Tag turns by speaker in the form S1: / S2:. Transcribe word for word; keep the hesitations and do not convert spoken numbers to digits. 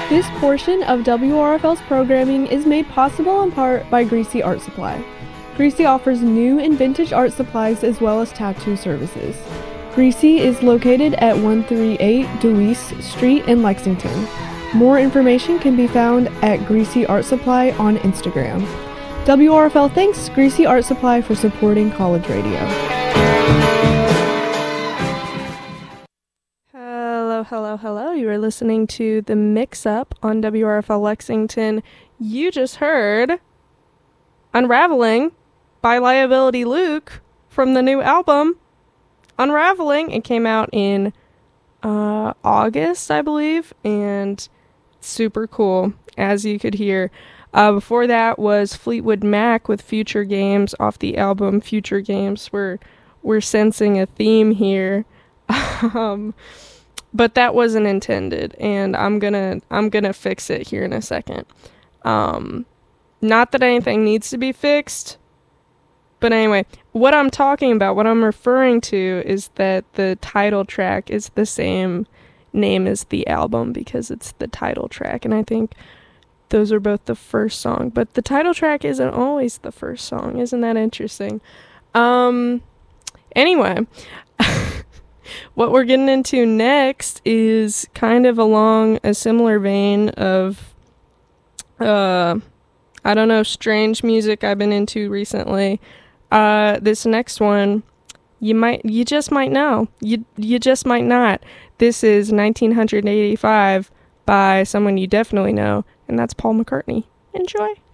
S1: This portion of W R F L's programming is made possible in part by Greasy Art Supply. Greasy offers new and vintage art supplies as well as tattoo services. Greasy is located at one thirty-eight Deweese Street in Lexington. More information can be found at Greasy Art Supply on Instagram. W R F L thanks Greasy Art Supply for supporting college radio. Hello, hello, hello. You are listening to The Mix-Up on W R F L Lexington. You just heard Unraveling by Liability Luke from the new album Unraveling. It came out in uh, August, I believe, and super cool, as you could hear. Uh, before that was Fleetwood Mac with Future Games off the album Future Games. We're, we're sensing a theme here. um, but that wasn't intended, and I'm gonna I'm gonna fix it here in a second. Um, not that anything needs to be fixed, but anyway, what I'm talking about, what I'm referring to is that the title track is the same name as the album because it's the title track, and I think those are both the first song, but the title track isn't always the first song. Isn't that interesting? Um, anyway, what we're getting into next is kind of along a similar vein of, uh, I don't know, strange music I've been into recently. Uh, this next one, you might, you just might know. You, you just might not. This is nineteen eighty-five by someone you definitely know, and that's Paul McCartney. Enjoy.